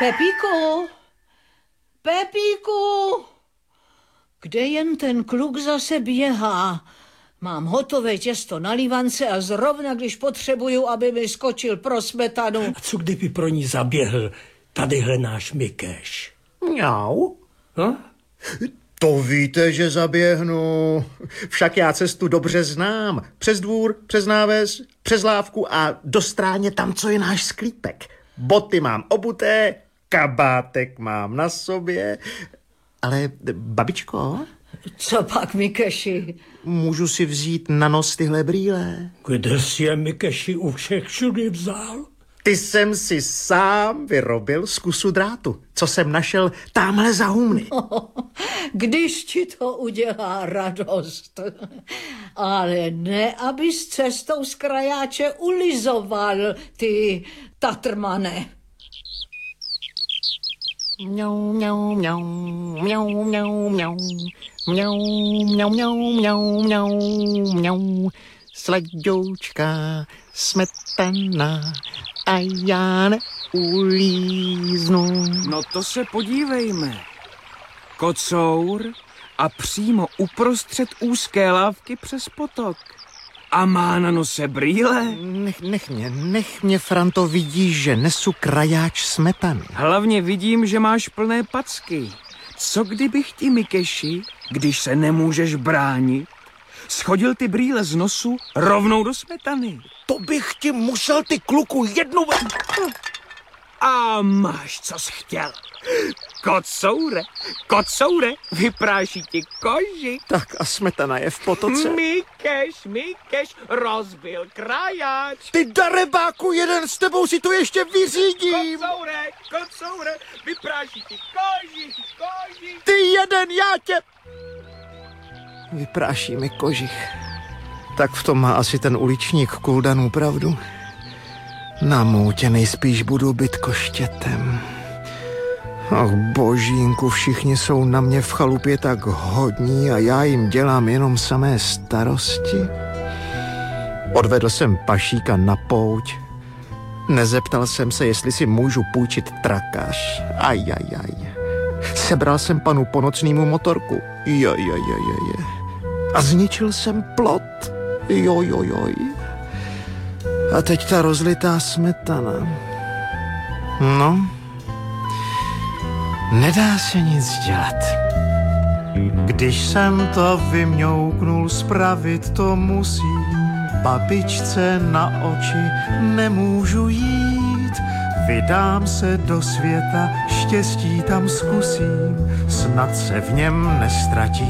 Pepíku! Pepíku! Kde jen ten kluk zase běhá? Mám hotové těsto na lívance a zrovna, když potřebuju, aby mi skočil pro smetanu. A co kdyby pro ní zaběhl tadyhle náš Mikeš? Mňau. No? To víte, že zaběhnu. Však já cestu dobře znám. Přes dvůr, přes náves, přes lávku a do stráně tam, co je náš sklípek. Boty mám obuté, kabátek mám na sobě. Ale, babičko? Co pak, Mikeši? Můžu si vzít na nos tyhle brýle? Kde jsi je Mikeši u všech všudy vzal? Ty jsem si sám vyrobil z kusu drátu, co jsem našel támhle za humny. Když ti to udělá radost. Ale ne, abys cestou z krajáče ulizoval, ty tatrmane. Mňau, mňau, mňau, mňau, mňau, mňau, mňau, mňau, mňau, mňau, mňau, mňau, sladoučka smetana a já neulíznu. No to se podívejme. Kocour a přímo uprostřed úzké lávky přes potok. A má na nose brýle. Nech mě, Franto, vidíš, že nesu krajáč smetany. Hlavně vidím, že máš plné packy. Co kdybych ti, Mikeši, když se nemůžeš bránit, schodil ty brýle z nosu rovnou do smetany? To bych ti musel, ty kluku, jednou... A máš, co jsi chtěl. Kocoure, vypráší ti koži. Tak a smetana je v potoce. Mikeš, rozbil krajáč. Ty darebáku, jeden s tebou si to ještě vyřídím. Kocoure, vypráší ti koži. Ty jeden, já tě... Vypráší mi kožich. Tak v tom má asi ten uličník Kuldanů pravdu. Na moutě nejspíš budu byt koštětem. Ach božínku, všichni jsou na mě v chalupě tak hodní a já jim dělám jenom samé starosti. Odvedl jsem pašíka na pouť. Nezeptal jsem se, jestli si můžu půjčit trakáš. Ajajaj. Sebral jsem panu Ponocnýmu motorku. Jojojojoj. A zničil jsem plot. Jojojoj. A teď ta rozlitá smetana. No, nedá se nic dělat. Když jsem to vymňouknul, spravit to musím. Babičce na oči nemůžu jít. Vydám se do světa, štěstí tam zkusím. Snad se v něm nestratím.